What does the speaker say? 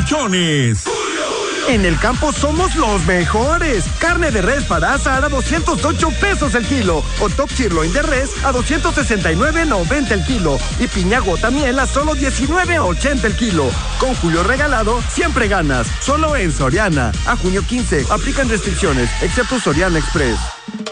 colchones. En el campo somos los mejores. Carne de res para asar a 208 pesos el kilo. O top sirloin de res a 269.90 el kilo. Y piña gota miel a solo 19.80 el kilo. Con Julio Regalado, siempre ganas. Solo en Soriana. A junio 15. Aplican restricciones, excepto Soriana Express.